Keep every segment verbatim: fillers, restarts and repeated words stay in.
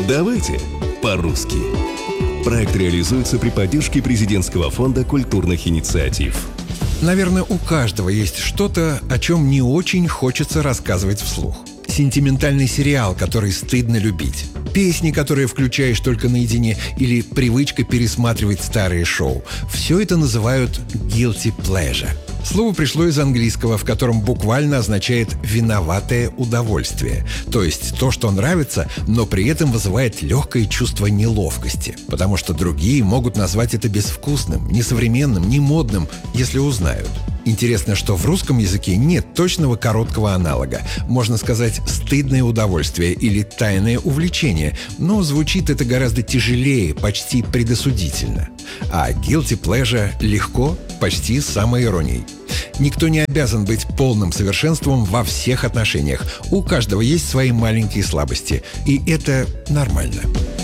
Давайте по-русски. Проект реализуется при поддержке Президентского фонда культурных инициатив. Наверное, у каждого есть что-то, о чем не очень хочется рассказывать вслух. Сентиментальный сериал, который стыдно любить. Песни, которые включаешь только наедине, или привычка пересматривать старые шоу. Все это называют guilty pleasure. Слово пришло из английского, в котором буквально означает «виноватое удовольствие». То есть то, что нравится, но при этом вызывает легкое чувство неловкости. Потому что другие могут назвать это безвкусным, несовременным, немодным, если узнают. Интересно, что в русском языке нет точного короткого аналога. Можно сказать «стыдное удовольствие» или «тайное увлечение», но звучит это гораздо тяжелее, почти предосудительно. А guilty pleasure легко, почти с самоиронией. Никто не обязан быть полным совершенством во всех отношениях. У каждого есть свои маленькие слабости, и это нормально.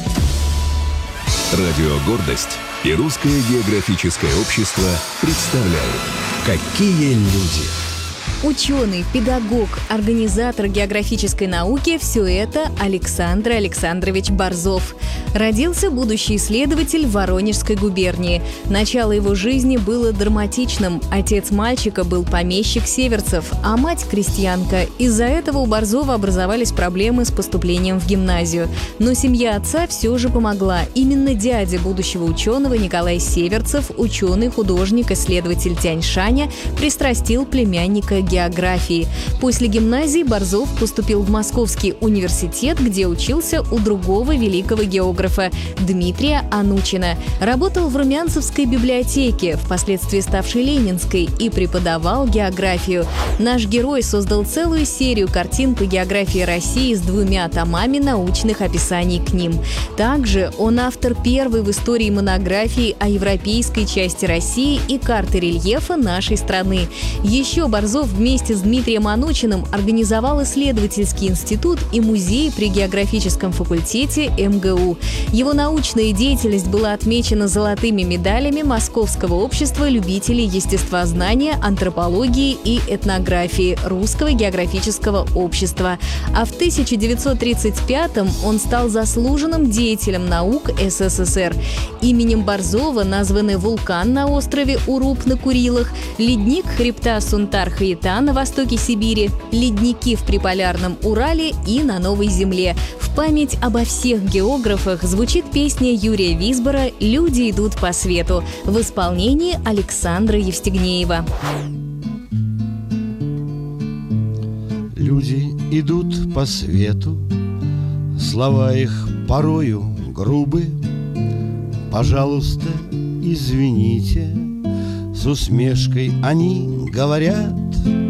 Радио «Гордость» и Русское географическое общество представляют «Какие люди». Ученый, педагог, организатор географической науки – все это Александр Александрович Борзов. Родился будущий исследователь в Воронежской губернии. Начало его жизни было драматичным. Отец мальчика был помещик Северцев, а мать – крестьянка. Из-за этого у Борзова образовались проблемы с поступлением в гимназию. Но семья отца все же помогла. Именно дядя будущего ученого Николай Северцев, ученый, художник, исследователь Тянь-Шаня, пристрастил племянника к географии. После гимназии Борзов поступил в Московский университет, где учился у другого великого географа Дмитрия Анучина. Работал в Румянцевской библиотеке, впоследствии ставшей Ленинской, и преподавал географию. Наш герой создал целую серию картин по географии России с двумя томами научных описаний к ним. Также он автор первой в истории монографии о европейской части России и карты рельефа нашей страны. Еще Борзов вместе с Дмитрием Анучиным организовал исследовательский институт и музей при географическом факультете эм гэ у. Его научная деятельность была отмечена золотыми медалями Московского общества любителей естествознания, антропологии и этнографии Русского географического общества. А в тысяча девятьсот тридцать пятом он стал заслуженным деятелем наук эс эс эс эр. Именем Борзова названы вулкан на острове Уруп на Курилах, ледник хребта Сунтар-Хаятан на востоке Сибири, ледники в приполярном Урале и на Новой Земле. В память обо всех географах звучит песня Юрия Висбора «Люди идут по свету» в исполнении Александра Евстигнеева. Люди идут по свету, слова их порою грубы. Пожалуйста, извините, с усмешкой они говорят: